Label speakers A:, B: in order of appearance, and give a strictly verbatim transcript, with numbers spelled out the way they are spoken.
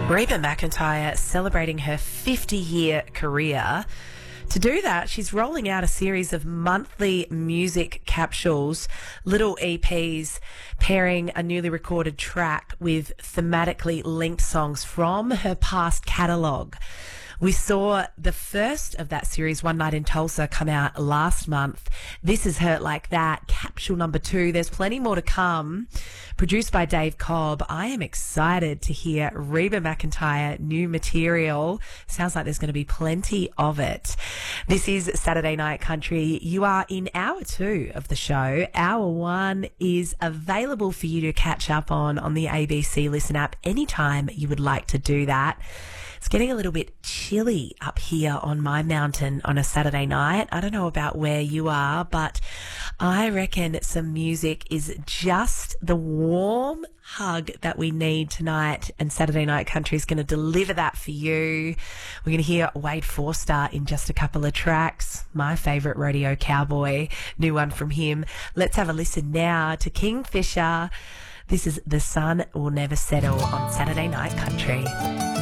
A: Reba McEntire celebrating her fifty-year career. To do that, she's rolling out a series of monthly music capsules, little E Ps, pairing a newly recorded track with thematically linked songs from her past catalogue. We saw the first of that series, One Night in Tulsa, come out last month. This Is Hurt Like That, capsule number two. There's plenty more to come. Produced by Dave Cobb. I am excited to hear Reba McEntire new material. Sounds like there's going to be plenty of it. This is Saturday Night Country. You are in hour two of the show. Hour one is available for you to catch up on on the A B C Listen app anytime you would like to do that. It's getting a little bit chilly up here on my mountain on a Saturday night. I don't know about where you are, but I reckon some music is just the warm hug that we need tonight, and Saturday Night Country is going to deliver that for you. We're going to hear Wade Forster in just a couple of tracks. My favourite rodeo cowboy, new one from him. Let's have a listen now to Kingfisher. This is The Sun Will Never Settle on Saturday Night Country.